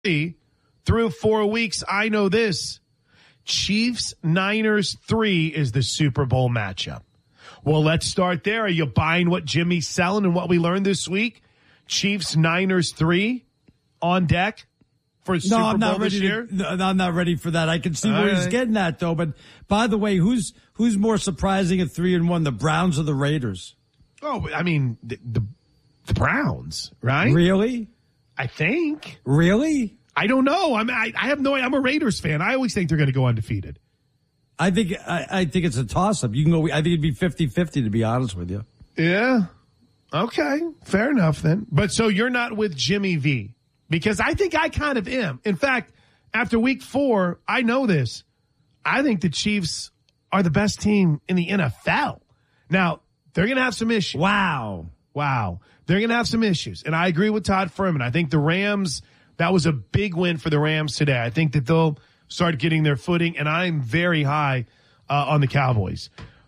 through 4 weeks, I know this. Chiefs-Niners 3 is the Super Bowl matchup. Well, let's start there. Are you buying what Jimmy's selling and what we learned this week? Chiefs-Niners 3 on deck for Super Bowl this year? No, I'm not ready for that. I can see where he's getting at, though. But, by the way, who's more surprising at 3-1, the Browns or the Raiders? Oh, I mean, the Browns, right? Really? I think. Really? I don't know. I have no idea. I'm a Raiders fan. I always think they're going to go undefeated. I think it's a toss-up. You can go. I think it'd be 50-50, to be honest with you. Yeah. Okay. Fair enough then. But so you're not with Jimmy V, because I think I kind of am. In fact, after week 4, I know this. I think the Chiefs are the best team in the NFL. Now, they're going to have some issues. Wow. They're going to have some issues. And I agree with Todd Furman. I think the Rams, that was a big win for the Rams today. I think that they'll start getting their footing, and I'm very high on the Cowboys.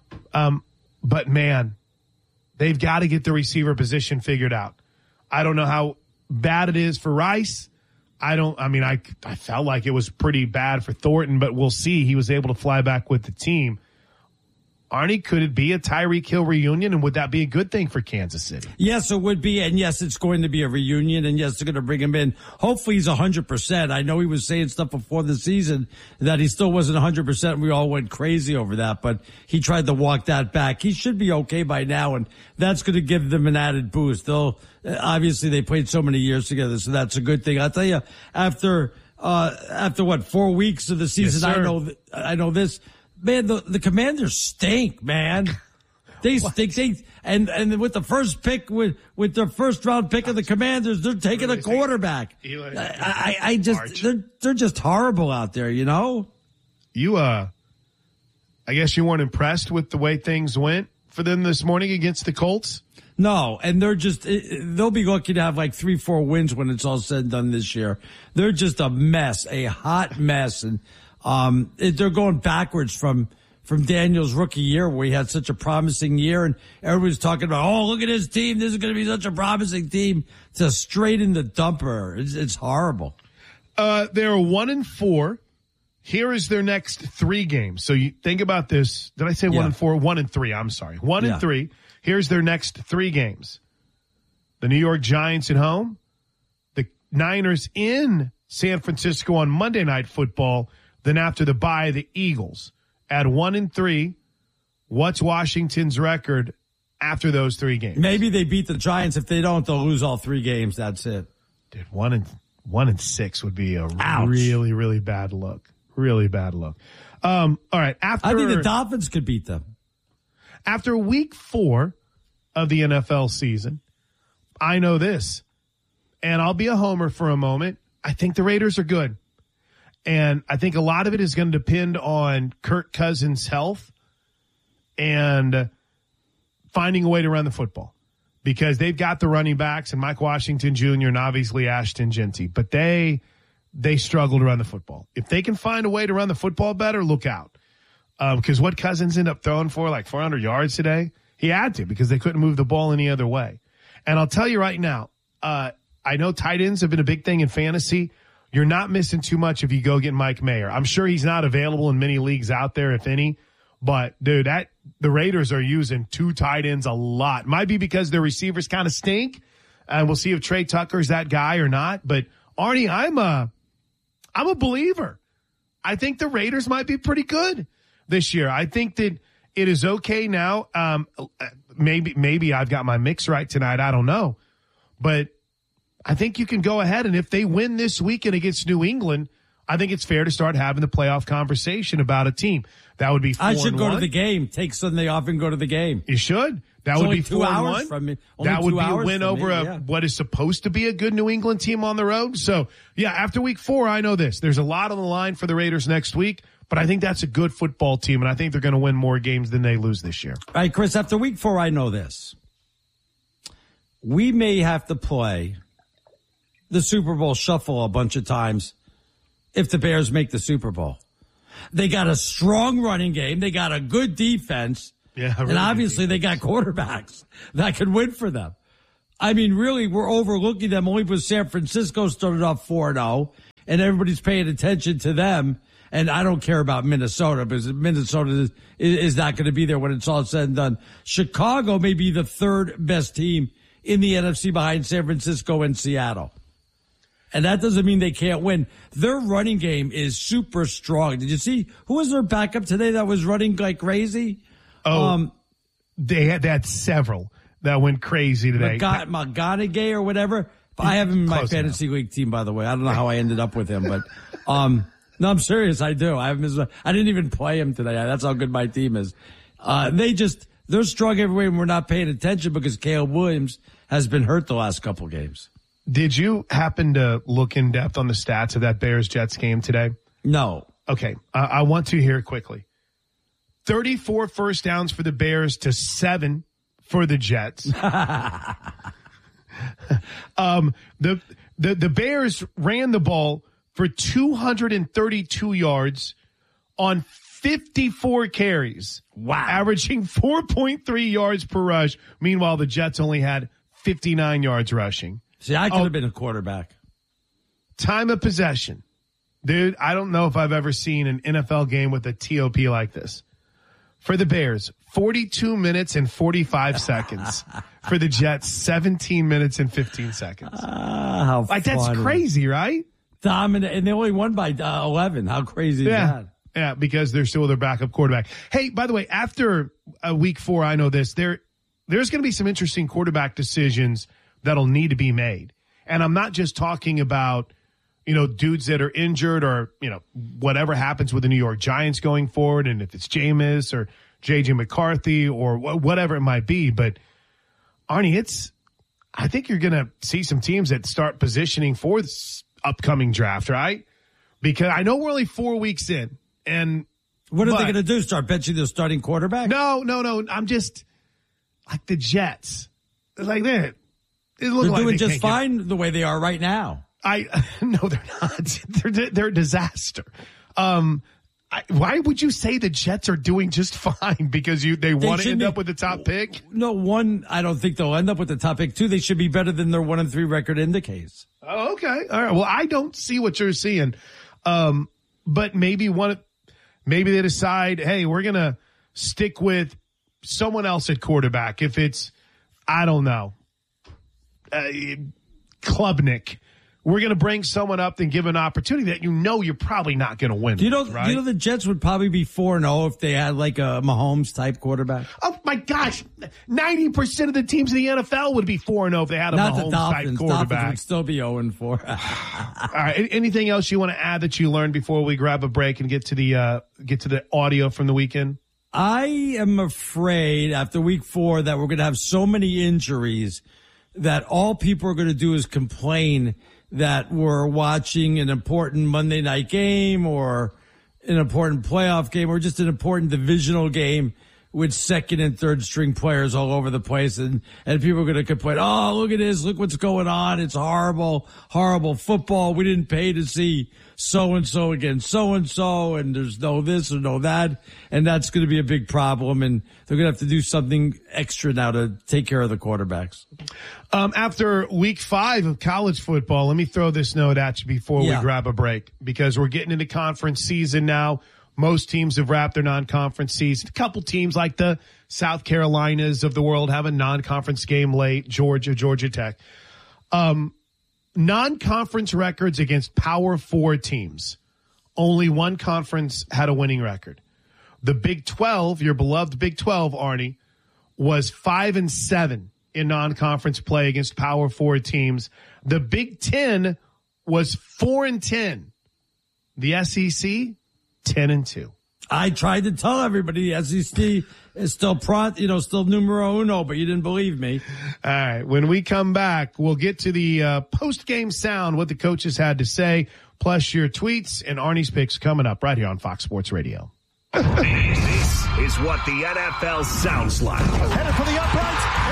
But, man, they've got to get the receiver position figured out. I don't know how bad it is for Rice. I felt like it was pretty bad for Thornton, but we'll see. He was able to fly back with the team. Arnie, could it be a Tyreek Hill reunion, and would that be a good thing for Kansas City? Yes, it would be, and yes, it's going to be a reunion, and yes, they're going to bring him in. Hopefully he's 100%. I know he was saying stuff before the season that he still wasn't 100%, and we all went crazy over that, but he tried to walk that back. He should be okay by now, and that's going to give them an added boost. Obviously they played so many years together, so that's a good thing. I'll tell you, after 4 weeks of the season, yes, I know this. Man, the Commanders stink, man. They stink. And with the first pick, with their first round pick of the Commanders, they're taking a quarterback. They're just horrible out there, you know? I guess you weren't impressed with the way things went for them this morning against the Colts? No, and they'll be lucky to have like 3-4 wins when it's all said and done this year. They're just a mess, a hot mess, and they're going backwards from Daniel's rookie year, where he had such a promising year, and everyone's talking about, oh, look at his team. This is going to be such a promising team. To straight in the dumper. It's horrible. They're 1-4. Here is their next 3 games. So you think about this. Did I say 1-4? 1-3. I'm sorry. 1-3. Here's their next 3 games. The New York Giants at home. The Niners in San Francisco on Monday Night Football. Then after the bye, the Eagles at 1-3. What's Washington's record after those 3 games? Maybe they beat the Giants. If they don't, they'll lose all 3 games. That's it. Dude, 1-6 would be a really, really bad look. Really bad look. All right. I think the Dolphins could beat them. After week 4 of the NFL season, I know this, and I'll be a homer for a moment. I think the Raiders are good. And I think a lot of it is going to depend on Kirk Cousins' health and finding a way to run the football, because they've got the running backs and Mike Washington Jr. and obviously Ashton Genty, but they struggle to run the football. If they can find a way to run the football better, look out. Because what Cousins ended up throwing for, like 400 yards today, he had to, because they couldn't move the ball any other way. And I'll tell you right now, I know tight ends have been a big thing in fantasy. You're not missing too much if you go get Mike Mayer. I'm sure he's not available in many leagues out there, if any. But, dude, the Raiders are using 2 tight ends a lot. Might be because their receivers kind of stink. And we'll see if Trey Tucker's that guy or not. But, Arnie, I'm a believer. I think the Raiders might be pretty good this year. I think that it is okay now. Maybe I've got my mix right tonight. I don't know. But I think you can go ahead, and if they win this weekend against New England, I think it's fair to start having the playoff conversation about a team. That would be 4-1. I should go to the game. Take Sunday off and go to the game. You should. That would be 2 hours from me. That would be a win over what is supposed to be a good New England team on the road. So, yeah, after week 4, I know this. There's a lot on the line for the Raiders next week, but I think that's a good football team, and I think they're going to win more games than they lose this year. All right, Chris, after week 4, I know this. We may have to play the Super Bowl shuffle a bunch of times if the Bears make the Super Bowl. They got a strong running game. They got a good defense. Yeah, really, and obviously they got quarterbacks that could win for them. I mean, really, we're overlooking them only because San Francisco started off 4-0, and everybody's paying attention to them. And I don't care about Minnesota because Minnesota is not going to be there when it's all said and done. Chicago may be the third best team in the NFC behind San Francisco and Seattle. And that doesn't mean they can't win. Their running game is super strong. Did you see who was their backup today that was running like crazy? They had several that went crisy today. McGonaghy or whatever. I have him in my fantasy league team, by the way. I don't know how I ended up with him, but no, I'm serious. I do. I didn't even play him today. That's how good my team is. They're strong everywhere, and we're not paying attention because Caleb Williams has been hurt the last couple games. Did you happen to look in depth on the stats of that Bears-Jets game today? No. Okay. I want to hear it quickly. 34 first downs for the Bears to 7 for the Jets. The Bears ran the ball for 232 yards on 54 carries. Wow. Averaging 4.3 yards per rush. Meanwhile, the Jets only had 59 yards rushing. See, I could have been a quarterback. Time of possession. Dude, I don't know if I've ever seen an NFL game with a TOP like this. For the Bears, 42 minutes and 45 seconds. For the Jets, 17 minutes and 15 seconds. How like, that's funny. Crazy, right? Dominant, and they only won by 11. How crazy is that? Yeah, because they're still their backup quarterback. Hey, by the way, after week 4, I know this, there's going to be some interesting quarterback decisions that'll need to be made. And I'm not just talking about, dudes that are injured or, whatever happens with the New York Giants going forward, and if it's Jameis or J.J. McCarthy or whatever it might be. But, Arnie, I think you're going to see some teams that start positioning for this upcoming draft, right? Because I know we're only 4 weeks in. And what are they going to do? Start benching their starting quarterback? No. I'm just like the Jets. Like that. They're doing just fine the way they are right now. No, they're not. They're a disaster. Why would you say the Jets are doing just fine? Because they want to end up with the top pick? No, one, I don't think they'll end up with the top pick. 2, they should be better than their 1-3 record indicates. Oh, okay. All right. Well, I don't see what you're seeing. But maybe they decide, hey, we're going to stick with someone else at quarterback. If it's, I don't know, Klubnik. We're going to bring someone up and give an opportunity that you're probably not going to win. Do you know the Jets would probably be 4-0 if they had like a Mahomes type quarterback? Oh my gosh, 90% of the teams in the NFL would be 4-0 if they had a Mahomes type quarterback. Dolphins would still be 0-4. All right. Anything else you want to add that you learned before we grab a break and get to the audio from the weekend? I am afraid after week 4 that we're going to have so many injuries that all people are going to do is complain that we're watching an important Monday night game or an important playoff game or just an important divisional game with second and third string players all over the place. And people are going to complain, oh, look at this. Look what's going on. It's horrible, horrible football. We didn't pay to see so-and-so against so-and-so, and there's no this or no that. And that's going to be a big problem. And they're going to have to do something extra now to take care of the quarterbacks. After week 5 of college football, let me throw this note at you before we grab a break, because we're getting into conference season now. Most teams have wrapped their non-conference season. A couple teams like the South Carolinas of the world have a non-conference game late. Georgia Tech. Non-conference records against Power 4 teams. Only one conference had a winning record. The Big 12, your beloved Big 12, Arnie, was 5-7 in non-conference play against Power 4 teams. The Big 10 was 4-10. The SEC, 10-2. I tried to tell everybody the SEC is still still numero uno, but you didn't believe me. All right. When we come back, we'll get to the post-game sound, what the coaches had to say, plus your tweets and Arnie's picks coming up right here on Fox Sports Radio. This is what the NFL sounds like. Headed for the uprights.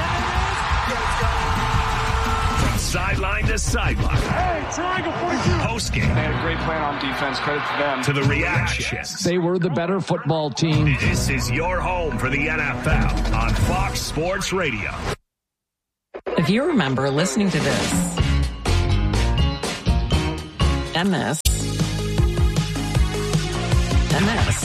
From sideline to sideline. Hey, triangle 42. Post-game. They had a great plan on defense. Credit to them. To the reactions. They were the better football team. This is your home for the NFL on Fox Sports Radio. If you remember listening to this and this and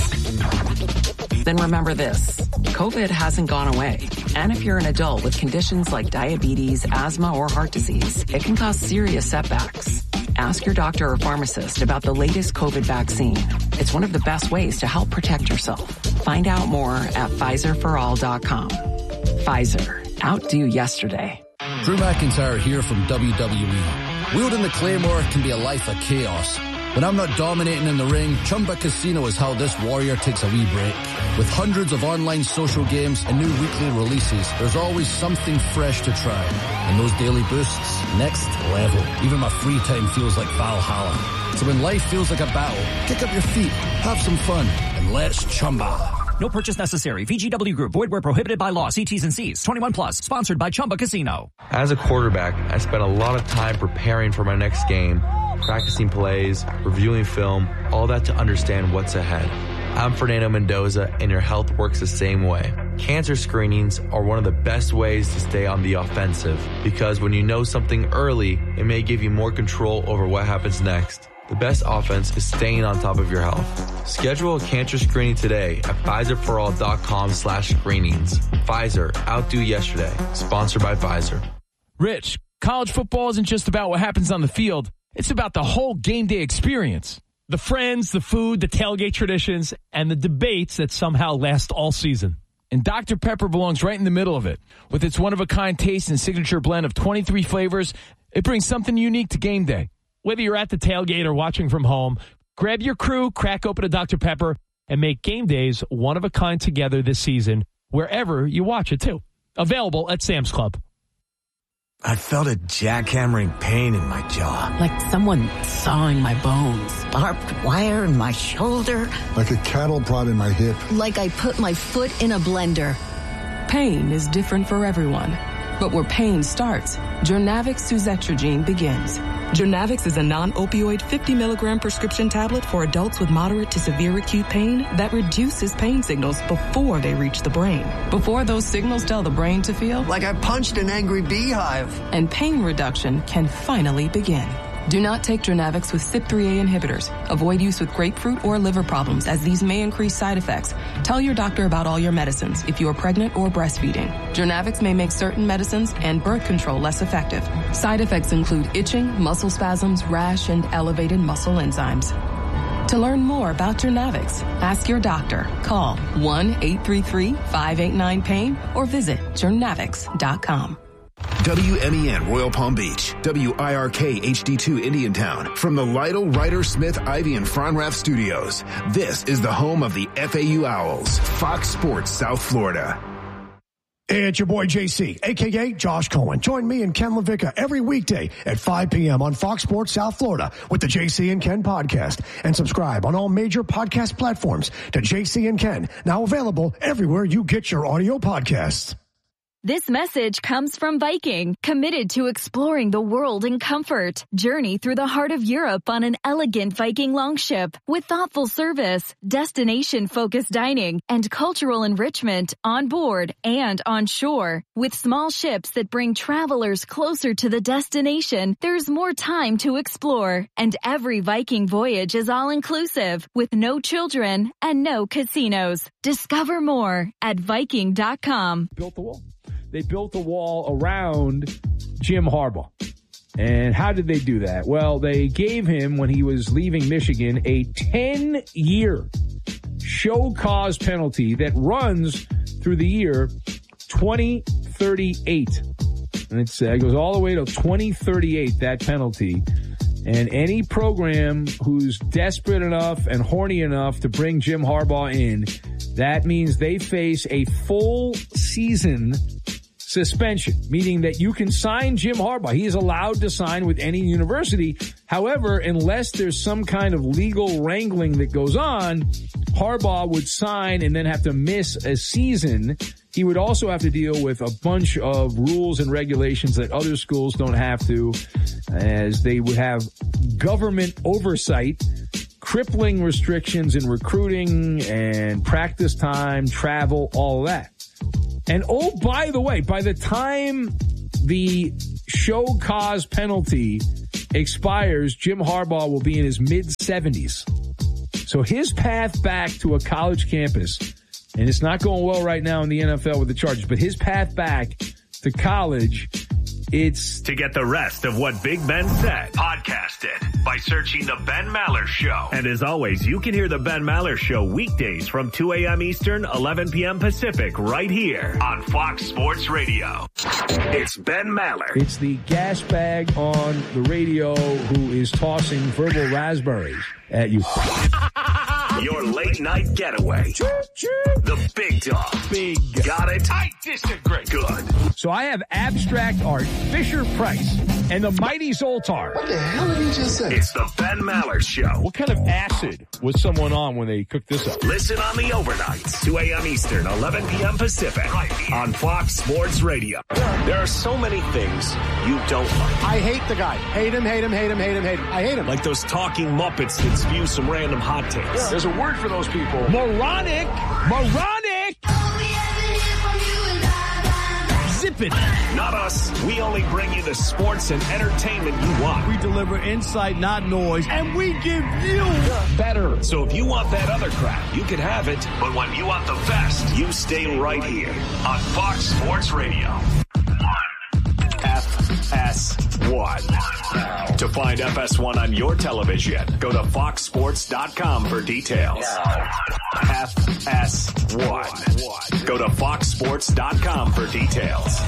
this, then remember this. COVID hasn't gone away. And if you're an adult with conditions like diabetes, asthma, or heart disease, it can cause serious setbacks. Ask your doctor or pharmacist about the latest COVID vaccine. It's one of the best ways to help protect yourself. Find out more at PfizerForAll.com. Pfizer. Outdo yesterday. Drew McIntyre here from WWE. Wielding the Claymore can be a life of chaos. When I'm not dominating in the ring, Chumba Casino is how this warrior takes a wee break. With hundreds of online social games and new weekly releases, there's always something fresh to try. And those daily boosts, next level. Even my free time feels like Valhalla. So when life feels like a battle, kick up your feet, have some fun, and let's Chumba. No purchase necessary. VGW Group. Void where prohibited by law. See T's and C's. 21 plus. Sponsored by Chumba Casino. As a quarterback, I spent a lot of time preparing for my next game, practicing plays, reviewing film, all that to understand what's ahead. I'm Fernando Mendoza, and your health works the same way. Cancer screenings are one of the best ways to stay on the offensive, because when you know something early, it may give you more control over what happens next. The best offense is staying on top of your health. Schedule a cancer screening today at PfizerForAll.com/screenings. Pfizer, outdo yesterday. Sponsored by Pfizer. Rich, college football isn't just about what happens on the field. It's about the whole game day experience. The friends, the food, the tailgate traditions, and the debates that somehow last all season. And Dr. Pepper belongs right in the middle of it. With its one-of-a-kind taste and signature blend of 23 flavors, it brings something unique to game day. Whether you're at the tailgate or watching from home, grab your crew, crack open a Dr. Pepper, and make game days one of a kind together this season, wherever you watch it, too. Available at Sam's Club. I felt a jackhammering pain in my jaw. Like someone sawing my bones. Barbed wire in my shoulder. Like a cattle prod in my hip. Like I put my foot in a blender. Pain is different for everyone. But where pain starts, Journavx Suzetrigine begins. Journavx is a non-opioid 50-milligram prescription tablet for adults with moderate to severe acute pain that reduces pain signals before they reach the brain. Before those signals tell the brain to feel like I punched an angry beehive. And pain reduction can finally begin. Do not take Journavx with CYP3A inhibitors. Avoid use with grapefruit or liver problems, as these may increase side effects. Tell your doctor about all your medicines if you are pregnant or breastfeeding. Journavx may make certain medicines and birth control less effective. Side effects include itching, muscle spasms, rash, and elevated muscle enzymes. To learn more about Journavx, ask your doctor. Call 1-833-589-PAIN or visit journavx.com. WMEN Royal Palm Beach, WIRK HD2 Indiantown. From the Lytle, Ryder, Smith, Ivy, and Fronrath studios, this is the home of the FAU Owls, Fox Sports South Florida. Hey, it's your boy JC, a.k.a. Josh Cohen. Join me and Ken LaVicka every weekday at 5 p.m. on Fox Sports South Florida with the JC and Ken podcast. And subscribe on all major podcast platforms to JC and Ken, now available everywhere you get your audio podcasts. This message comes from Viking, committed to exploring the world in comfort. Journey through the heart of Europe on an elegant Viking longship with thoughtful service, destination-focused dining, and cultural enrichment on board and on shore. With small ships that bring travelers closer to the destination, there's more time to explore. And every Viking voyage is all-inclusive, with no children and no casinos. Discover more at Viking.com. Built the wall. They built a wall around Jim Harbaugh. And how did they do that? Well, they gave him, when he was leaving Michigan, a 10-year show cause penalty that runs through the year 2038. And it goes all the way to 2038, that penalty. And any program who's desperate enough and horny enough to bring Jim Harbaugh in, that means they face a full season suspension, meaning that you can sign Jim Harbaugh. He is allowed to sign with any university. However, unless there's some kind of legal wrangling that goes on, Harbaugh would sign and then have to miss a season. He would also have to deal with a bunch of rules and regulations that other schools don't have to, as they would have government oversight, crippling restrictions in recruiting and practice time, travel, all of that. And oh, by the way, by the time the show cause penalty expires, Jim Harbaugh will be in his mid-70s. So his path back to a college campus, and it's not going well right now in the NFL with the Chargers, but his path back to college, it's... To get the rest of what Big Ben said, podcast it by searching The Ben Maller Show. And as always, you can hear The Ben Maller Show weekdays from 2 a.m. Eastern, 11 p.m. Pacific, right here on Fox Sports Radio. It's Ben Maller. It's the gas bag on the radio who is tossing verbal raspberries at you. Your late night getaway. The big dog. Big. Got it? I disagree. Good. So I have abstract art, Fisher-Price, and the mighty Zoltar. What the hell did he just say? It's the Ben Maller Show. What kind of acid was someone on when they cooked this up? Listen on the overnights, 2 a.m. Eastern, 11 p.m. Pacific, right here on Fox Sports Radio. There are so many things you don't like. I hate the guy. Hate him, hate him, hate him, hate him, hate him. I hate him. Like those talking Muppets that spew some random hot takes. Yeah. There's a word for those people. Moronic. Moronic. Zip it. Not us. We only bring you the sports and entertainment you want. We deliver insight, not noise, and we give you better. So if you want that other crap, you can have it. But when you want the best, you stay right here on Fox Sports Radio. FS1. To find FS1 on your television, go to foxsports.com for details. FS1. Go to foxsports.com for details.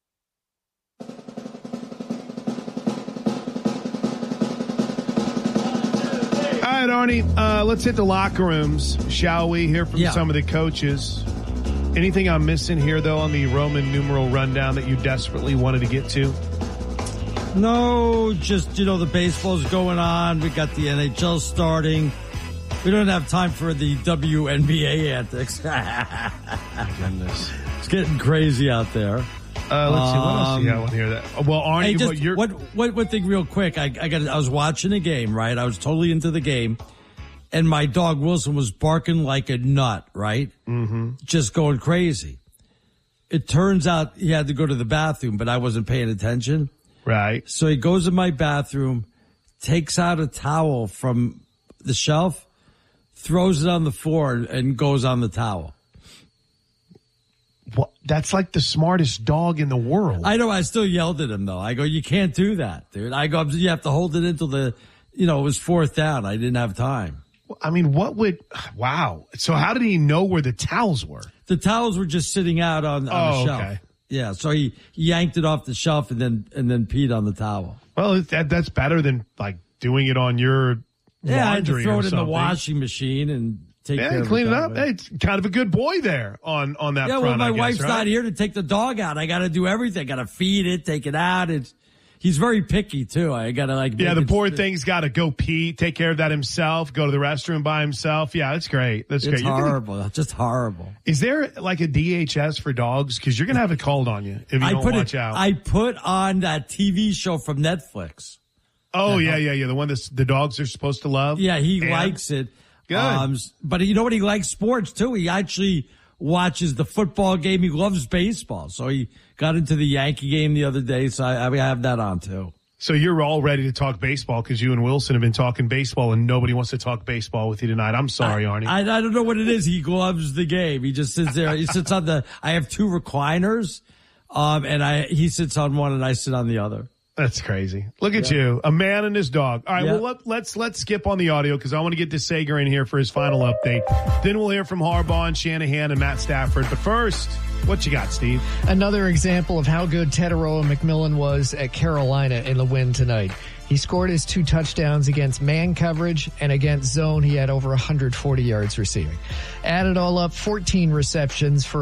All right, Arnie, let's hit the locker rooms, shall we? Hear from some of the coaches. Anything I'm missing here, though, on the Roman numeral rundown that you desperately wanted to get to? No, just, the baseball's going on. We got the NHL starting. We don't have time for the WNBA antics. My goodness. It's getting crazy out there. Let's see. What else do you got on here? Well, Arnie, hey, one thing real quick. I was watching a game, right? I was totally into the game. And my dog Wilson was barking like a nut, right? Mm-hmm. Just going crazy. It turns out he had to go to the bathroom, but I wasn't paying attention. Right. So he goes in my bathroom, takes out a towel from the shelf, throws it on the floor, and goes on the towel. Well, that's like the smartest dog in the world. I know. I still yelled at him, though. I go, you can't do that, dude. I go, you have to hold it until it was fourth down. I didn't have time. I mean, wow. So how did he know where the towels were? The towels were just sitting out on the shelf. Okay. Yeah, so he yanked it off the shelf and then peed on the towel. Well, that's better than like doing it on your laundry. I had to throw it in the something. washing machine and take care of it. Clean it up. Hey, it's kind of a good boy there on that front. Yeah, well, my wife's right? not here to take the dog out. I got to do everything. I got to feed it, take it out. He's very picky too. I got to the poor thing's got to go pee, take care of that himself, go to the restroom by himself. Yeah, that's great. That's great. It's horrible. Just horrible. Is there like a DHS for dogs? Because you're going to have it called on you if you don't watch out. I put on that TV show from Netflix. Oh, yeah. The one the dogs are supposed to love? Yeah, he likes it. Good. But you know what? He likes sports too. He actually watches the football game. He loves baseball. So he got into the Yankee game the other day. So I have that on too. So you're all ready to talk baseball because you and Wilson have been talking baseball and nobody wants to talk baseball with you tonight. I'm sorry, Arnie. I don't know what it is. He loves the game. He just sits there. He sits on I have two recliners. And he sits on one and I sit on the other. That's crazy. Look at you, a man and his dog. All right, well, let's skip on the audio because I want to get to Sager in here for his final update. Then we'll hear from Harbaugh and Shanahan and Matt Stafford. But first, what you got, Steve? Another example of how good Teteroa McMillan was at Carolina in the win tonight. He scored his 2 touchdowns against man coverage, and against zone, he had over 140 yards receiving. Add it all up, 14 receptions for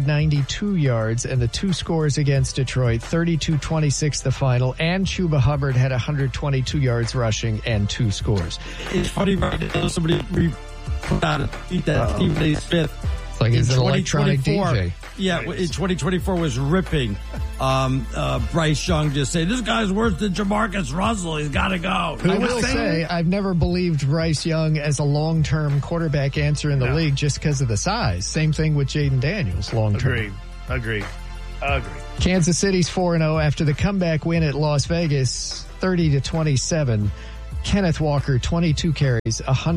192 yards, and the 2 scores against Detroit, 32-26 the final, and Chuba Hubbard had 122 yards rushing and 2 scores. It's funny right now, somebody put out a tweet that Stephen A. Smith like he's an electronic DJ. Yeah, in 2024 was ripping Bryce Young, just saying, this guy's worse than Jamarcus Russell. He's got to go. I will say, I've never believed Bryce Young as a long-term quarterback answer in the league just because of the size. Same thing with Jaden Daniels long-term. Agreed. Agree. Kansas City's 4-0 after the comeback win at Las Vegas, 30-27. Kenneth Walker, 22 carries,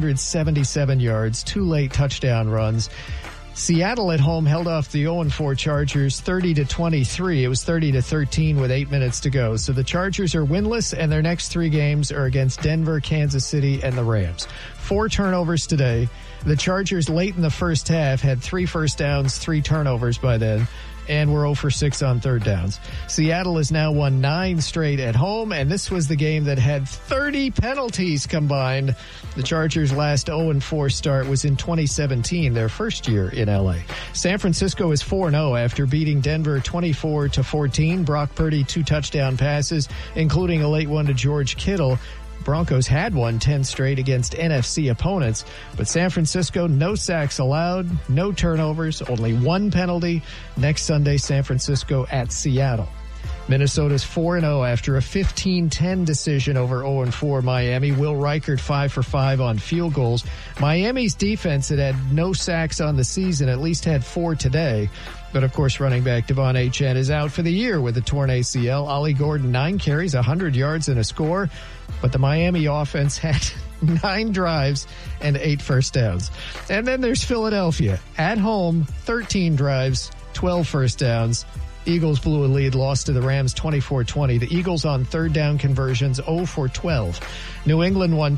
177 yards, 2 late touchdown runs. Seattle at home held off the 0-4 Chargers 30-23. It was 30-13 with 8 minutes to go. So the Chargers are winless, and their next 3 games are against Denver, Kansas City, and the Rams. 4 turnovers today. The Chargers late in the first half had 3 first downs, 3 turnovers by then, and were 0 for 6 on third downs. Seattle has now won 9 straight at home, and this was the game that had 30 penalties combined. The Chargers' last 0-4 start was in 2017, their first year in L.A. San Francisco is 4-0 after beating Denver 24-14. Brock Purdy 2 touchdown passes, including a late one to George Kittle. Broncos had won 10 straight against NFC opponents, but San Francisco, no sacks allowed, no turnovers, only 1 penalty. Next Sunday, San Francisco at Seattle. Minnesota's 4-0 after a 15-10 decision over 0-4 Miami. Will Reichert 5 for 5 on field goals. Miami's defense had no sacks on the season, at least had 4 today. But, of course, running back Devon Achane is out for the year with a torn ACL. Ollie Gordon, 9 carries, 100 yards and a score. But the Miami offense had 9 drives and 8 first downs. And then there's Philadelphia. At home, 13 drives, 12 first downs. Eagles blew a lead, lost to the Rams 24-20. The Eagles on third down conversions 0 for 12. New England won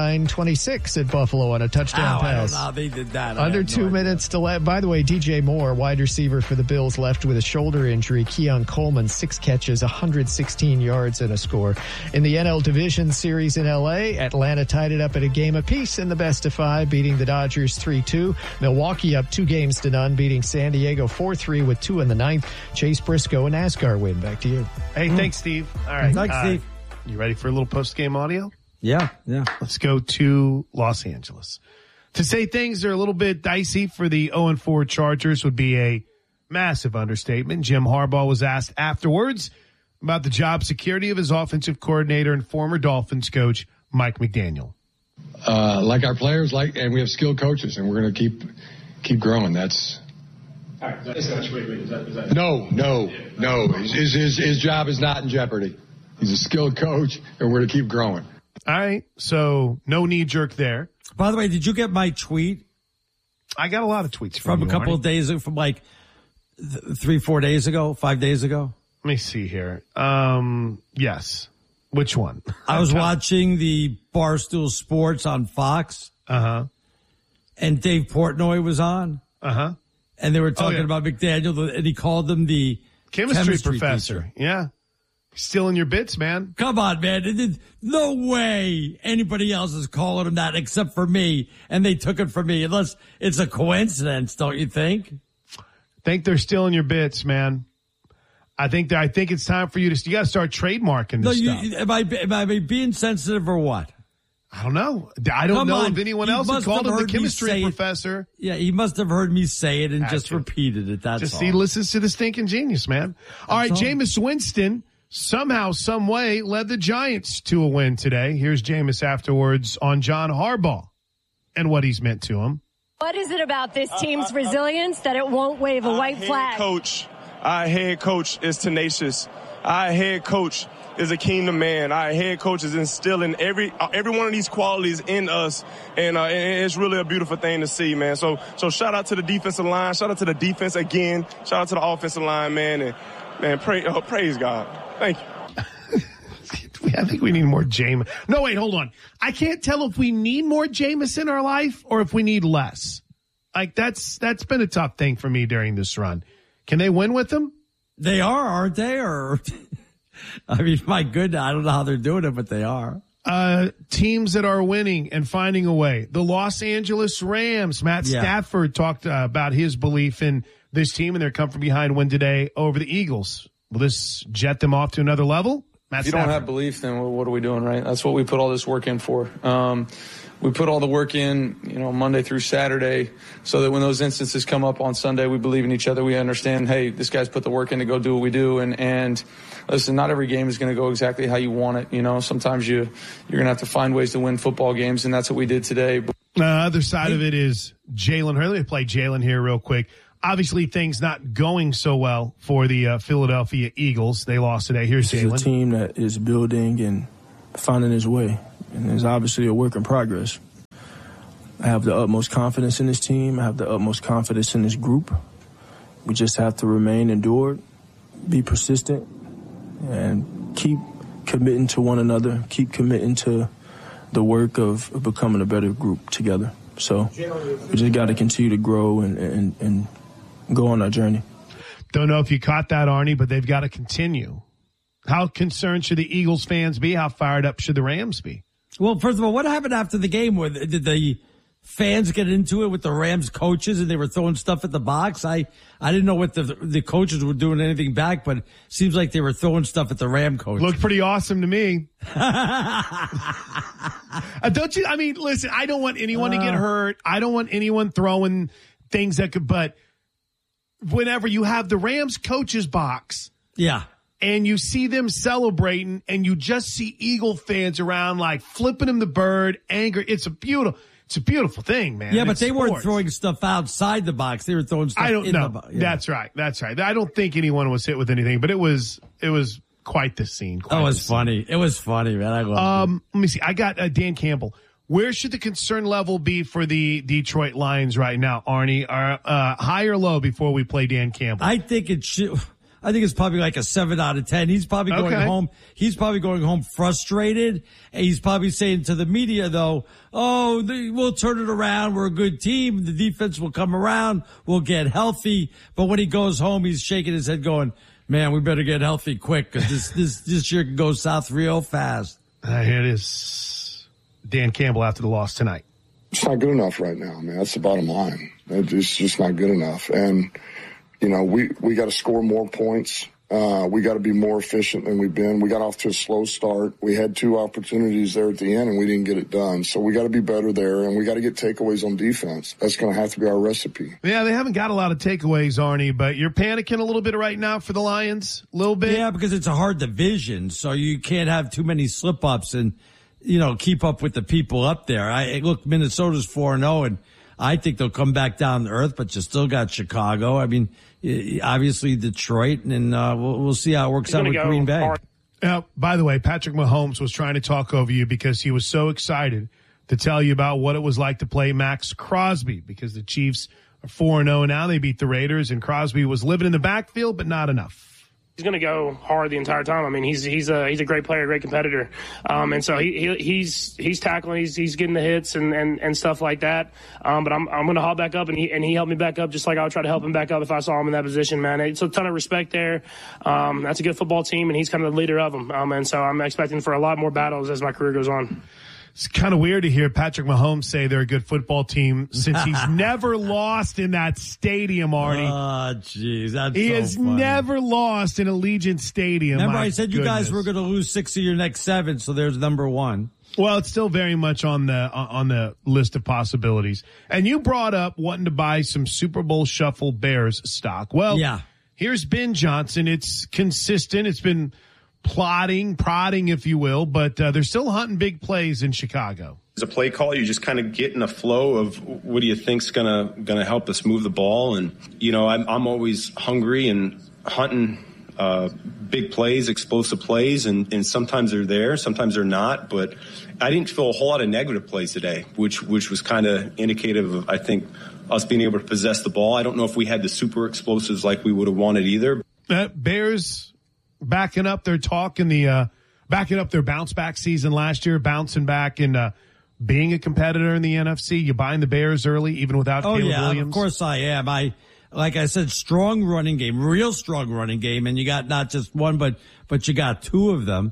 29-26 at Buffalo on a touchdown pass. I don't know how they did that. Under 2 minutes to left. By the way, DJ Moore, wide receiver for the Bills, left with a shoulder injury. Keon Coleman, 6 catches, 116 yards and a score. In the NL Division Series in L.A., Atlanta tied it up at a game apiece in the best of 5, beating the Dodgers 3-2. Milwaukee up 2 games to none, beating San Diego 4-3 with 2 in the 9th. Chase Briscoe, a NASCAR win. Back to you. Hey, thanks, Steve. All right. Thanks, Steve. You ready for a little post-game audio? Yeah. Let's go to Los Angeles. To say things are a little bit dicey for the 0-4 Chargers would be a massive understatement. Jim Harbaugh was asked afterwards about the job security of his offensive coordinator and former Dolphins coach, Mike McDaniel. Like our players, and we have skilled coaches, and we're going to keep growing. That's... No. His job is not in jeopardy. He's a skilled coach, and we're going to keep growing. All right, so no knee jerk there. By the way, did you get my tweet? I got a lot of tweets from a couple of days, from like 3-4 days ago, 5 days ago. Let me see here. Yes. Which one? I was watching the Barstool Sports on Fox. And Dave Portnoy was on. And they were talking about McDaniel, and he called them the chemistry professor. Teacher. Yeah. Stealing your bits, man. Come on, man. No way anybody else is calling him that except for me, and they took it from me. Unless it's a coincidence, don't you think? Think they're stealing your bits, man. I think it's time for you to got to start trademarking this stuff. Am I being sensitive or what? I don't know. I don't know if anyone else has called him the chemistry professor. Yeah, he must have heard me say it and just repeated it. That's all. He listens to the stinking genius, man. All right, Jameis Winston somehow, some way led the Giants to a win today. Here's Jameis afterwards on John Harbaugh and what he's meant to him. What is it about this team's resilience that it won't wave a white flag? Our head coach is tenacious. Our head coach is a kingdom man. Our head coach is instilling every one of these qualities in us, and it's really a beautiful thing to see, man. So shout out to the defensive line, shout out to the defense again, shout out to the offensive line, man, and man, praise God. Thank you. I think we need more Jameis. No, wait, hold on. I can't tell if we need more Jameis in our life or if we need less. Like that's been a tough thing for me during this run. Can they win with him? They are, aren't they? Or I mean, my goodness, I don't know how they're doing it, but they are. Teams that are winning and finding a way. The Los Angeles Rams. Matt Stafford talked about his belief in this team and their come from behind win today over the Eagles. Will this jet them off to another level? Matt if you Stafford. Don't have belief, then what are we doing, right? That's what we put all this work in for. We put all the work in, Monday through Saturday, so that when those instances come up on Sunday, we believe in each other. We understand, hey, this guy's put the work in to go do what we do. And listen, not every game is going to go exactly how you want it. Sometimes you're going to have to find ways to win football games, and that's what we did today. Other side of it is Jalen Hurley. Let me play Jalen here real quick. obviously things not going so well for the Philadelphia Eagles. They lost today. Here's Jalen. It's a team that is building and finding its way, and it's obviously a work in progress. I have the utmost confidence in this team. I have the utmost confidence in this group. We just have to remain endured, be persistent, and keep committing to one another, keep committing to the work of becoming a better group together. So we just got to continue to grow and go on our journey. Don't know if you caught that, Arnie, but they've got to continue. How concerned should the Eagles fans be? How fired up should the Rams be? Well, first of all, what happened after the game? Did the fans get into it with the Rams coaches and they were throwing stuff at the box? I didn't know what the coaches were doing anything back, but it seems like they were throwing stuff at the Ram coach. Looked pretty awesome to me. Don't you? I mean, listen, I don't want anyone to get hurt. I don't want anyone throwing things that could, but whenever you have the Rams coaches box. Yeah. And you see them celebrating and you just see Eagle fans around like flipping them the bird, angry. It's a beautiful thing, man. Yeah, but they weren't throwing stuff outside the box. They were throwing stuff in the box. Yeah. That's right. I don't think anyone was hit with anything, but it was quite the scene. It was funny, man. I loved it. Let me see. I got Dan Campbell. Where should the concern level be for the Detroit Lions right now, Arnie? High or low before we play Dan Campbell? I think it's probably like a 7 out of 10. He's probably going home. He's probably going home frustrated. And he's probably saying to the media, though, we'll turn it around. We're a good team. The defense will come around. We'll get healthy. But when he goes home, he's shaking his head going, man, we better get healthy quick because this year can go south real fast. Here it is. Dan Campbell after the loss tonight. It's not good enough right now, man. That's the bottom line. It's just not good enough. And, you know, we got to score more points. We got to be more efficient than we've been. We got off to a slow start. We had 2 opportunities there at the end, and we didn't get it done. So we got to be better there, and we got to get takeaways on defense. That's going to have to be our recipe. Yeah, they haven't got a lot of takeaways, Arnie, but you're panicking a little bit right now for the Lions? A little bit? Yeah, because it's a hard division, so you can't have too many slip-ups and, you know, keep up with the people up there. Look, Minnesota's 4-0, and I think they'll come back down to earth, but you still got Chicago. I mean, obviously Detroit, and we'll see how it works out with Green Bay. By the way, Patrick Mahomes was trying to talk over you because he was so excited to tell you about what it was like to play Max Crosby because the Chiefs are 4-0 now. They beat the Raiders, and Crosby was living in the backfield, but not enough. He's going to go hard the entire time. I mean, he's a great player, great competitor, and so he's tackling, he's getting the hits and stuff like that. But I'm going to haul back up, and he helped me back up just like I would try to help him back up if I saw him in that position. Man, it's a ton of respect there. That's a good football team, and he's kind of the leader of them. And so I'm expecting for a lot more battles as my career goes on. It's kind of weird to hear Patrick Mahomes say they're a good football team since he's never lost in that stadium, Arnie. Oh, jeez. He has never lost in Allegiant Stadium. Remember, I said you guys were going to lose 6 of your next 7, so there's number 1. Well, it's still very much on the list of possibilities. And you brought up wanting to buy some Super Bowl Shuffle Bears stock. Well, yeah. Here's Ben Johnson. It's consistent. It's been prodding, if you will, but they're still hunting big plays in Chicago. As a play call, you just kind of get in a flow of what do you think's gonna help us move the ball, and you know I'm always hungry and hunting big plays, explosive plays, and sometimes they're there, sometimes they're not. But I didn't feel a whole lot of negative plays today, which was kind of indicative of I think us being able to possess the ball. I don't know if we had the super explosives like we would have wanted either. Bears backing up their talk in backing up their bounce back season last year, bouncing back and being a competitor in the NFC. You buying the Bears early, even without Caleb Williams? Of course I am. Like I said, strong running game, real strong running game, and you got not just one, but you got 2 of them.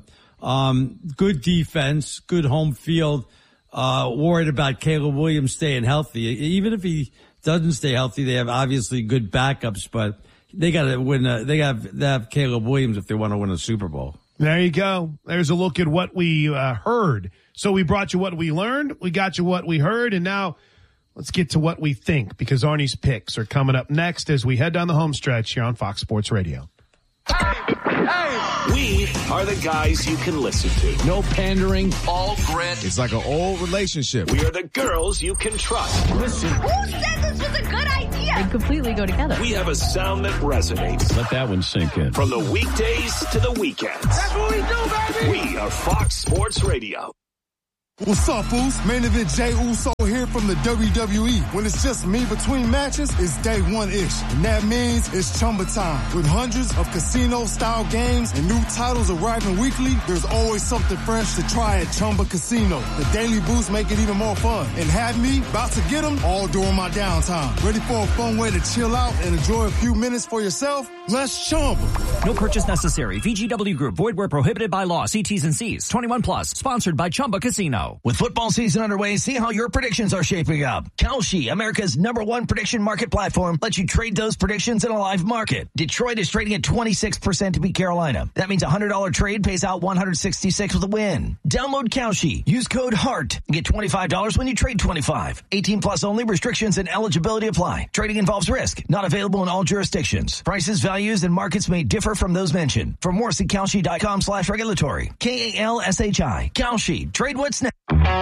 Good defense, good home field. Worried about Caleb Williams staying healthy. Even if he doesn't stay healthy, they have obviously good backups, but they got to win. They have Caleb Williams if they want to win a Super Bowl. There you go. There's a look at what we heard. So we brought you what we learned. We got you what we heard. And now let's get to what we think, because Arnie's picks are coming up next as we head down the home stretch here on Fox Sports Radio. Hey! We are the guys you can listen to. No pandering. All grit. It's like an old relationship. We are the girls you can trust. Listen. Who said this was a good idea? They completely go together. We have a sound that resonates. Let that one sink in. From the weekdays to the weekends. That's what we do, baby. We are Fox Sports Radio. What's up, fools? Main event Jey Uso here from the WWE. When it's just me between matches, it's day one-ish. And that means it's Chumba time. With hundreds of casino-style games and new titles arriving weekly, there's always something fresh to try at Chumba Casino. The daily boosts make it even more fun. And have me about to get them all during my downtime. Ready for a fun way to chill out and enjoy a few minutes for yourself? Let's Chumba. No purchase necessary. VGW Group. Void where prohibited by law. See T's and C's. 21 plus. Sponsored by Chumba Casino. With football season underway, see how your predictions are shaping up. Kalshi, America's #1 prediction market platform, lets you trade those predictions in a live market. Detroit is trading at 26% to beat Carolina. That means a $100 trade pays out $166 with a win. Download Kalshi. Use code HEART. Get $25 when you trade $25. 18 plus only. Restrictions and eligibility apply. Trading involves risk. Not available in all jurisdictions. Prices, values, and markets may differ from those mentioned. For more, see Kalshi.com/regulatory. KALSHI. Kalshi. Trade what's next.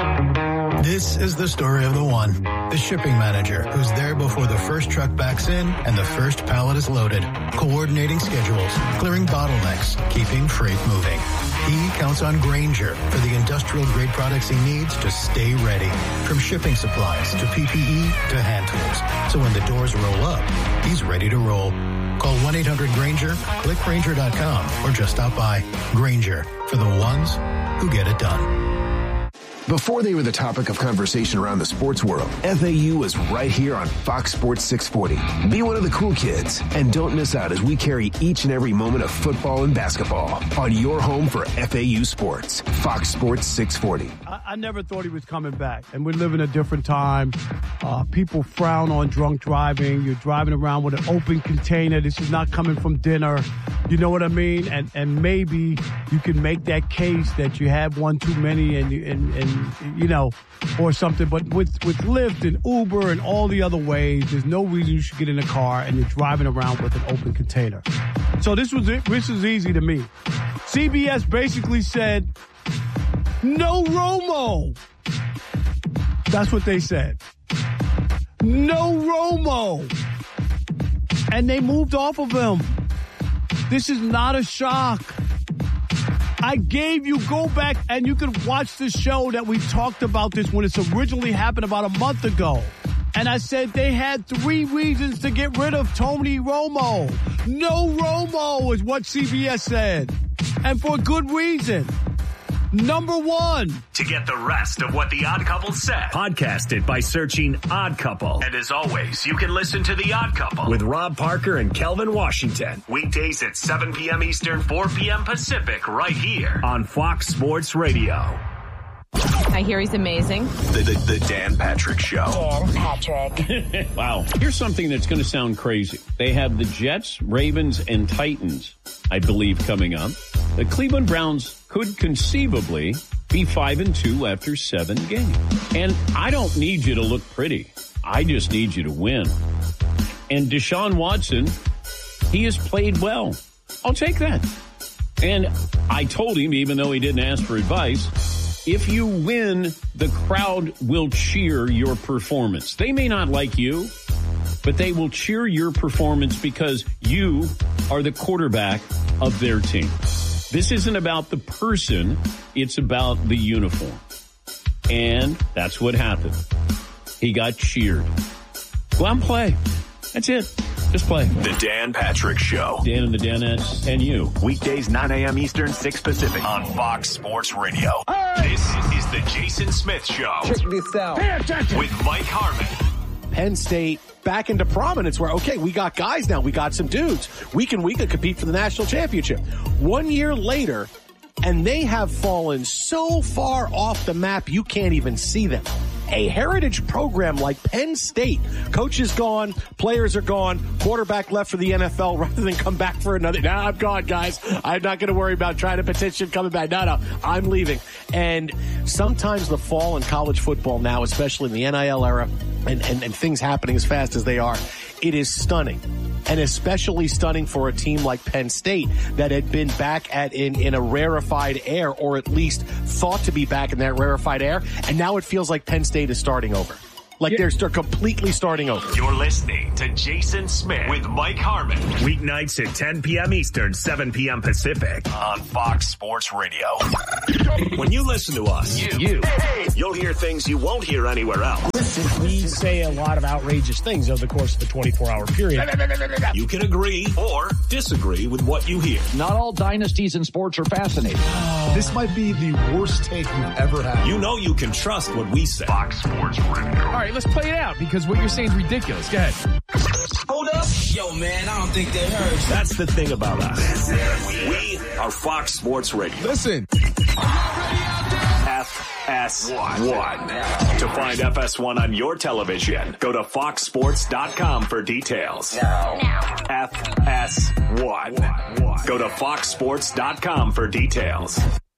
This is the story of the one, the shipping manager, who's there before the first truck backs in and the first pallet is loaded, coordinating schedules, clearing bottlenecks, keeping freight moving. He counts on Grainger for the industrial-grade products he needs to stay ready, from shipping supplies to PPE to hand tools. So when the doors roll up, he's ready to roll. Call 1-800-GRAINGER, click Grainger.com, or just stop by. Grainger, for the ones who get it done. Before they were the topic of conversation around the sports world, FAU was right here on Fox Sports 640. Be one of the cool kids, and don't miss out as we carry each and every moment of football and basketball on your home for FAU sports. Fox Sports 640. I never thought he was coming back, and we live in a different time. People frown on drunk driving. You're driving around with an open container. This is not coming from dinner. You know what I mean? And maybe you can make that case that you had one too many and you know, or something. But with Lyft and Uber and all the other ways, there's no reason you should get in a car and you're driving around with an open container. So this is easy to me. CBS basically said, no Romo. That's what they said. No Romo. And they moved off of him. This is not a shock. I gave you, go back and you can watch the show that we talked about this when it's originally happened about a month ago. And I said they had 3 reasons to get rid of Tony Romo. No Romo is what CBS said. And for good reason. Number 1. To get the rest of what The Odd Couple said, podcast it by searching Odd Couple. And as always, you can listen to The Odd Couple with Rob Parker and Kelvin Washington. Weekdays at 7 p.m. Eastern, 4 p.m. Pacific, right here on Fox Sports Radio. I hear he's amazing. The Dan Patrick Show. Dan Patrick. Wow. Here's something that's going to sound crazy. They have the Jets, Ravens, and Titans, I believe, coming up. The Cleveland Browns could conceivably be 5-2 after 7 games. And I don't need you to look pretty. I just need you to win. And Deshaun Watson, he has played well. I'll take that. And I told him, even though he didn't ask for advice, if you win, the crowd will cheer your performance. They may not like you, but they will cheer your performance because you are the quarterback of their team. This isn't about the person, it's about the uniform. And that's what happened. He got cheered. Go out and play. That's it. Just play. The Dan Patrick Show. Dan and the Danettes and you. Weekdays 9 a.m. Eastern, 6 Pacific on Fox Sports Radio. Hey! This is the Jason Smith Show. Check this out. With Mike Harmon. Penn State back into prominence where, okay, we got guys now. We got some dudes. We can compete for the national championship. 1 year later, and they have fallen so far off the map, you can't even see them. A heritage program like Penn State, coach is gone, players are gone, quarterback left for the NFL rather than come back for another. No, I'm gone, guys. I'm not going to worry about trying to petition coming back. No, I'm leaving. And sometimes the fall in college football now, especially in the NIL era, and things happening as fast as they are, it is stunning and especially stunning for a team like Penn State that had been back in a rarefied air, or at least thought to be back in that rarefied air, and now it feels like Penn State is starting over. Like they're completely starting over. You're listening to Jason Smith with Mike Harmon. Weeknights at 10 p.m. Eastern, 7 p.m. Pacific on Fox Sports Radio. When you listen to us, you'll hear things you won't hear anywhere else. We say a lot of outrageous things over the course of the 24-hour period. You can agree or disagree with what you hear. Not all dynasties in sports are fascinating. This might be the worst take you've ever had. You know you can trust what we say. Fox Sports Radio. All right, let's play it out because what you're saying is ridiculous. Go ahead. Hold up. Yo, man, I don't think they heard. That's the thing about us. We are Fox Sports Radio. Listen. FS1. To find FS1 on your television, go to foxsports.com for details. Now. FS1. Go to foxsports.com for details.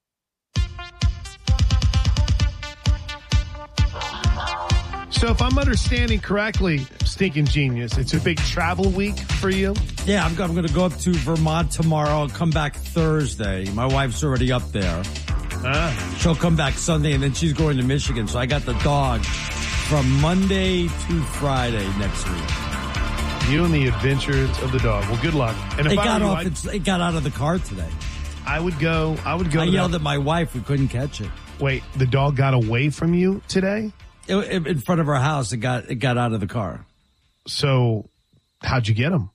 So if I'm understanding correctly, Stinking Genius, it's a big travel week for you? Yeah, I'm going to go up to Vermont tomorrow. I'll come back Thursday. My wife's already up there. She'll come back Sunday, and then she's going to Michigan. So I got the dog from Monday to Friday next week. You and the adventures of the dog. Well, good luck. And if it got out of the car today. I would go. I yelled at my wife. We couldn't catch it. Wait, the dog got away from you today? In front of our house, it got out of the car. So, how'd you get him?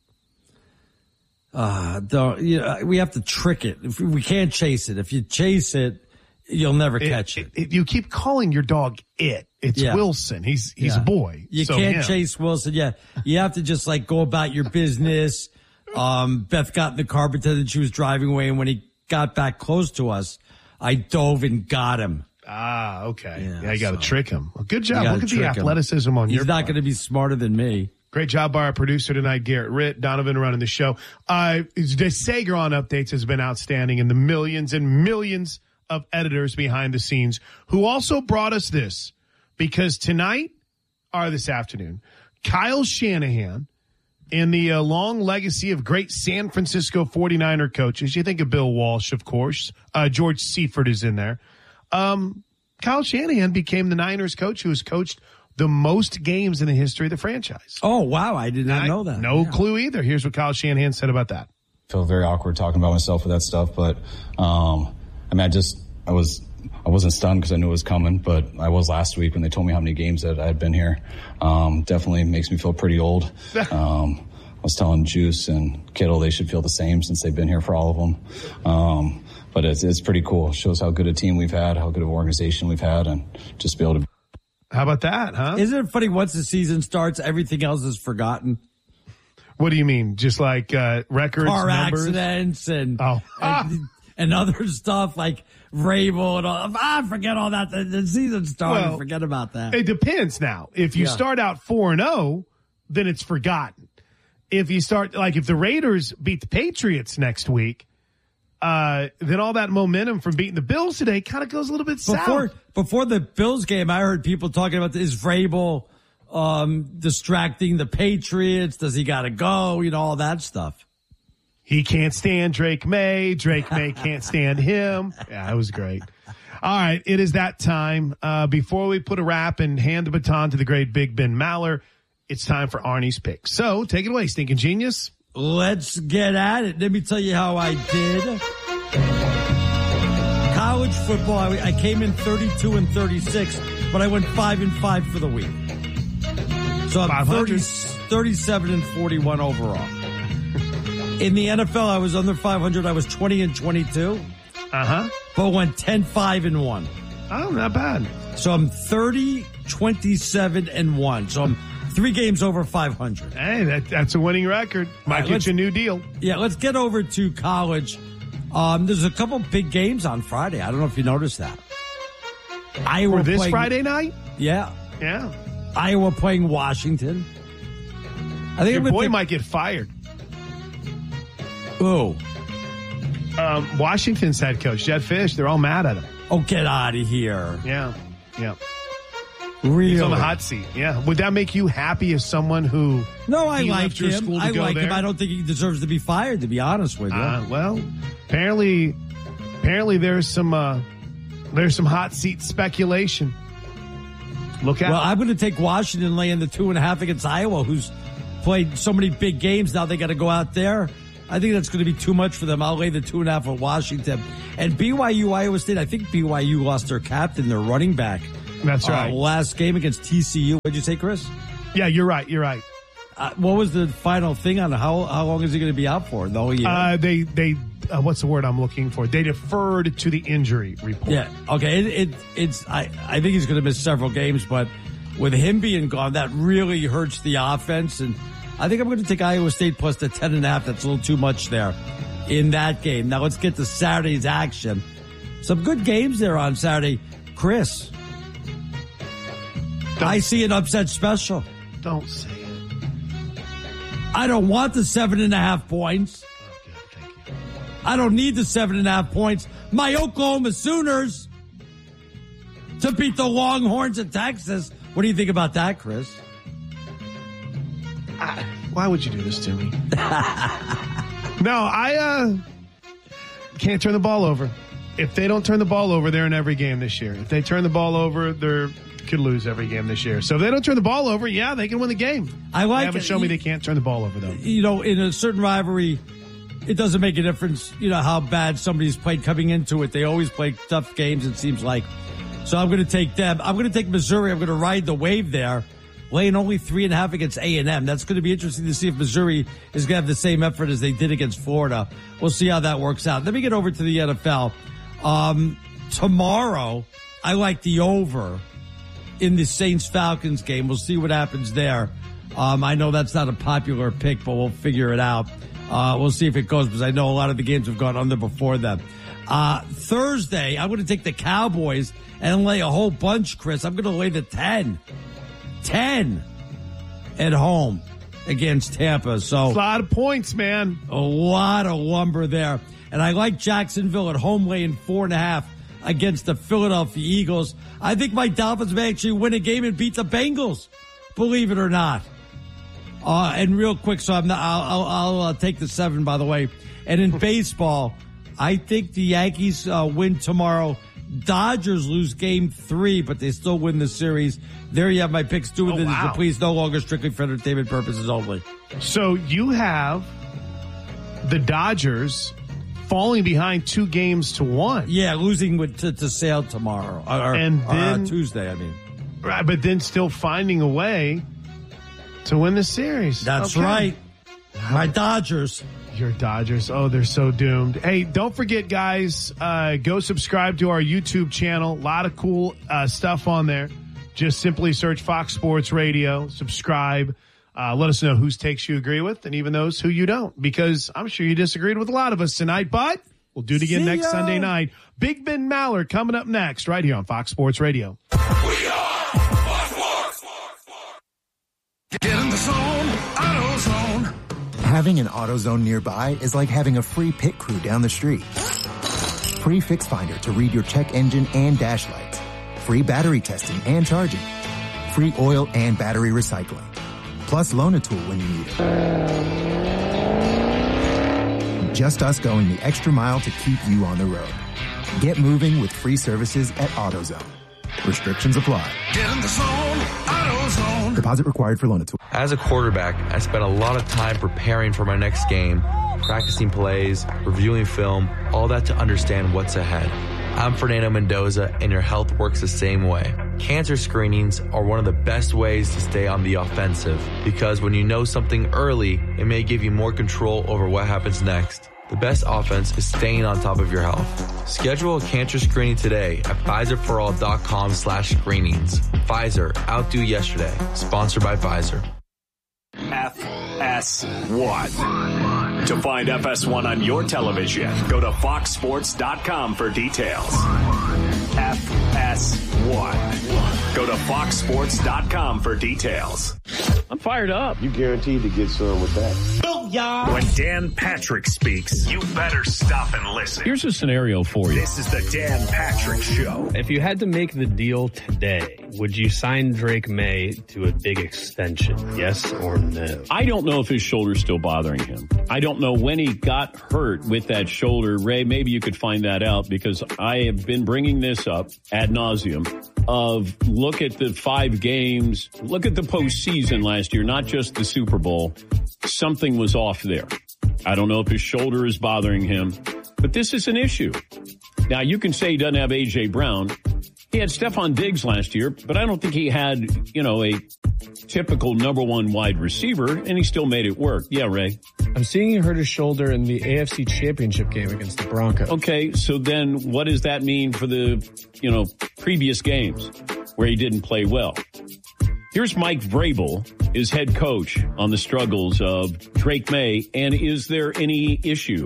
We have to trick it. We can't chase it. If you chase it, you'll never catch it. You keep calling your dog it. It's Wilson. He's a boy. You can't chase Wilson. Yeah, you have to just go about your business. Beth got in the car, pretended she was driving away, and when he got back close to us, I dove and got him. Ah, okay. Yeah, you got to trick him. Well, good job. Look at the athleticism on your part. He's not going to be smarter than me. Great job by our producer tonight, Garrett Ritt. Donovan running the show. The Sager on updates has been outstanding, and the millions and millions of editors behind the scenes who also brought us this, because tonight or this afternoon, Kyle Shanahan, in the long legacy of great San Francisco 49er coaches, you think of Bill Walsh, of course. George Seifert is in there. Kyle Shanahan became the Niners coach who has coached the most games in the history of the franchise. Oh, wow. I did not know that. No clue either. Here's what Kyle Shanahan said about that. I feel very awkward talking about myself with that stuff, but I wasn't stunned because I knew it was coming, but I was last week when they told me how many games that I had been here. Definitely makes me feel pretty old. I was telling Juice and Kittle they should feel the same since they've been here for all of them. But it's pretty cool. It shows how good a team we've had, how good of an organization we've had, and just be able to. How about that, huh? Isn't it funny? Once the season starts, everything else is forgotten. What do you mean? Just like records, car numbers? Accidents, and other stuff like Vrabel and all. Forget all that. The season started. Well, forget about that. It depends now. If you start out 4-0, then it's forgotten. If you start if the Raiders beat the Patriots next week, then all that momentum from beating the Bills today kind of goes a little bit south. Before the Bills game, I heard people talking about is Vrabel distracting the Patriots? Does he got to go? All that stuff. He can't stand Drake May. Drake May can't stand him. Yeah, that was great. All right, it is that time. Before we put a wrap and hand the baton to the great Big Ben Maller, it's time for Arnie's pick. So take it away, Stinking Genius. Let's get at it. Let me tell you how I did. College football, I came in 32-36, but I went 5-5 for the week. So I'm 37-41 overall. In the NFL, I was under 500. I was 20-22. But went 10-5-1. Oh, not bad. So I'm 30-27-1. So I'm 3 games over 500. Hey, that's a winning record. Might get you a new deal. Yeah, let's get over to college. There's a couple big games on Friday. I don't know if you noticed that. Iowa this Friday night? Yeah. Yeah. Iowa playing Washington. I think your boy might get fired. Who? Washington's head coach, Jed Fish. They're all mad at him. Oh, get out of here. Yeah. Yeah. Really? He's on the hot seat. Yeah. Would that make you happy as someone who? No, I like left your him. school to I go like there? him. I don't think he deserves to be fired, to be honest with you. Well, apparently there's some hot seat speculation. Look out. Well, I'm going to take Washington laying the 2.5 against Iowa, who's played so many big games. Now they got to go out there. I think that's going to be too much for them. I'll lay the 2.5 with Washington. And BYU, Iowa State, I think BYU lost their captain, their running back. That's right. Last game against TCU. What'd you say, Chris? Yeah, you're right. What was the final thing on how long is he going to be out for? The whole year? They what's the word I'm looking for? They deferred to the injury report. Yeah. Okay. I think he's going to miss several games, but with him being gone, that really hurts the offense. And I think I'm going to take Iowa State plus the 10.5. That's a little too much there in that game. Now let's get to Saturday's action. Some good games there on Saturday. Chris, I see an upset special. Don't say it. I don't want the 7.5 points. Okay, thank you. I don't need the 7.5 points. My Oklahoma Sooners to beat the Longhorns of Texas. What do you think about that, Chris? Why would you do this to me? No, I can't turn the ball over. If they don't turn the ball over, they're in every game this year. If they turn the ball over, they could lose every game this year. So if they don't turn the ball over, yeah, they can win the game. I like they haven't shown me they can't turn the ball over, though. You know, in a certain rivalry, it doesn't make a difference, you know, how bad somebody's played coming into it. They always play tough games, it seems like. So I'm going to take them. I'm going to take Missouri. I'm going to ride the wave there, laying only 3.5 against A&M. That's going to be interesting to see if Missouri is going to have the same effort as they did against Florida. We'll see how that works out. Let me get over to the NFL. Tomorrow, I like the over in the Saints-Falcons game. We'll see what happens there. I know that's not a popular pick, but we'll figure it out. We'll see if it goes, because I know a lot of the games have gone under before then. Thursday, I'm going to take the Cowboys and lay a whole bunch, Chris. I'm going to lay the 10 at home against Tampa. So a lot of points, man. A lot of lumber there. And I like Jacksonville at home laying 4.5 against the Philadelphia Eagles. I think my Dolphins may actually win a game and beat the Bengals, believe it or not. And real quick, so I'll take the 7, by the way. And in baseball, I think the Yankees win tomorrow. Dodgers lose game 3, but they still win the series. There you have my picks. Do with it as you please. No longer strictly for entertainment purposes only. So you have the Dodgers falling behind 2-1. Yeah, losing to Sale tomorrow. And then Tuesday, I mean. Right, but then still finding a way to win the series. That's right. My Dodgers. Your Dodgers. Oh, they're so doomed. Hey, don't forget, guys, go subscribe to our YouTube channel. A lot of cool stuff on there. Just simply search Fox Sports Radio, subscribe. Let us know whose takes you agree with and even those who you don't, because I'm sure you disagreed with a lot of us tonight, but we'll do it again next Sunday night. Big Ben Maller coming up next right here on Fox Sports Radio. We are Fox Sports. Get in the zone, AutoZone. Having an AutoZone nearby is like having a free pit crew down the street. Free Fix Finder to read your check engine and dash lights. Free battery testing and charging. Free oil and battery recycling. Plus loan a tool when you need it. Just us going the extra mile to keep you on the road. Get moving with free services at AutoZone. Restrictions apply. Get in the zone, AutoZone. Deposit required for loan a tool. As a quarterback, I spent a lot of time preparing for my next game, practicing plays, reviewing film, all that to understand what's ahead. I'm Fernando Mendoza, and your health works the same way. Cancer screenings are one of the best ways to stay on the offensive, because when you know something early, it may give you more control over what happens next. The best offense is staying on top of your health. Schedule a cancer screening today at PfizerForAll.com/screenings. Pfizer, outdo yesterday. Sponsored by Pfizer. FS1. To find FS1 on your television, go to foxsports.com for details. FS1. Go to foxsports.com for details. I'm fired up. You guaranteed to get some with that. When Dan Patrick speaks, you better stop and listen. Here's a scenario for you. This is the Dan Patrick Show. If you had to make the deal today, would you sign Drake May to a big extension? Yes or no? I don't know if his shoulder's still bothering him. I don't know when he got hurt with that shoulder. Ray, maybe you could find that out, because I have been bringing this up ad nauseum of look at the 5 games, look at the postseason last year, not just the Super Bowl. Something was off there. I don't know if his shoulder is bothering him, but this is an issue. Now, you can say he doesn't have A.J. Brown. He had Stephon Diggs last year, but I don't think he had, a typical number 1 wide receiver, and he still made it work. Yeah, Ray? I'm seeing he hurt his shoulder in the AFC Championship game against the Broncos. Okay, so then what does that mean for the, previous games where he didn't play well? Here's Mike Vrabel, his head coach, on the struggles of Drake May, and is there any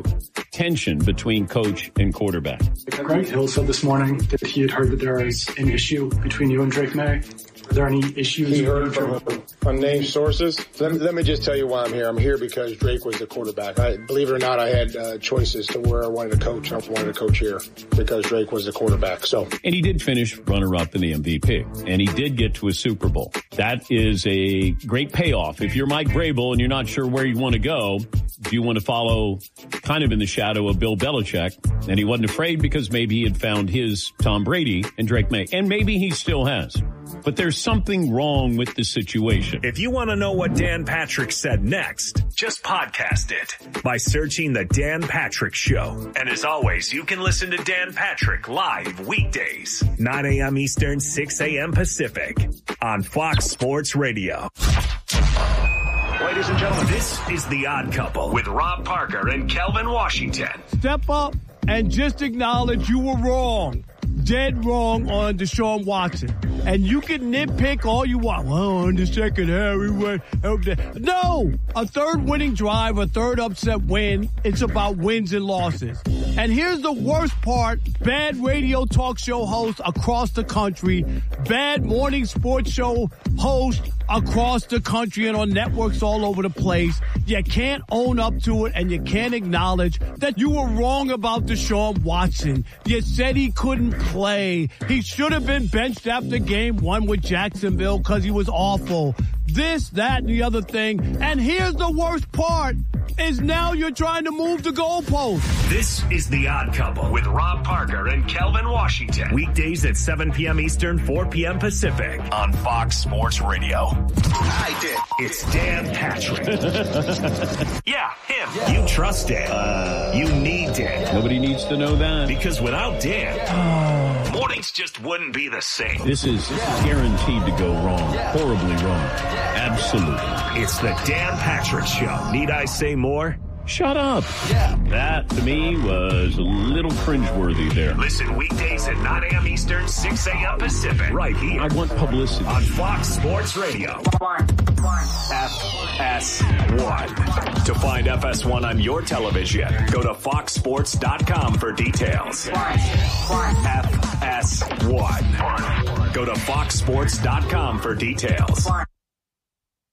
tension between coach and quarterback? Greg Hill said this morning that he had heard that there is an issue between you and Drake May. Are there any issues? He heard from unnamed sources. Let me just tell you why I'm here. I'm here because Drake was the quarterback. Believe it or not, I had choices to where I wanted to coach. I wanted to coach here because Drake was the quarterback. And he did finish runner-up in the MVP, and he did get to a Super Bowl. That is a great payoff. If you're Mike Vrabel and you're not sure where you want to go, if you want to follow kind of in the shadow of Bill Belichick, and he wasn't afraid because maybe he had found his Tom Brady and Drake May, and maybe he still has. But there's something wrong with the situation. If you want to know what Dan Patrick said next, just podcast it by searching The Dan Patrick Show. And as always, you can listen to Dan Patrick live weekdays, 9 a.m. Eastern, 6 a.m. Pacific on Fox Sports Radio. Ladies and gentlemen, this is The Odd Couple with Rob Parker and Kelvin Washington. Step up and just acknowledge you were wrong. Dead wrong on Deshaun Watson. And you can nitpick all you want. Well, in the second half, we went. No! A third winning drive, a third upset win. It's about wins and losses. And here's the worst part. Bad radio talk show hosts across the country. Bad morning sports show hosts across the country and on networks all over the place. You can't own up to it, and you can't acknowledge that you were wrong about Deshaun Watson. You said he couldn't play. He should have been benched after game 1 with Jacksonville because he was awful. This, that, and the other thing. And here's the worst part, is now you're trying to move the goalpost. This is The Odd Couple with Rob Parker and Kelvin Washington. Weekdays at 7 p.m. Eastern, 4 p.m. Pacific on Fox Sports Radio. I did. It's Dan Patrick. Yeah, him. Yeah. You trust Dan. You need Dan. Nobody needs to know that. Because without Dan, mornings just wouldn't be the same. This is guaranteed to go wrong. Horribly wrong. Absolutely. It's the Dan Patrick Show. Need I say more? Shut up. Yeah. That, to me, was a little cringeworthy there. Listen weekdays at 9 a.m. Eastern, 6 a.m. Pacific. Right here. I want publicity. On Fox Sports Radio. FS1. To find FS1 on your television, go to foxsports.com for details. FS1. Go to foxsports.com for details.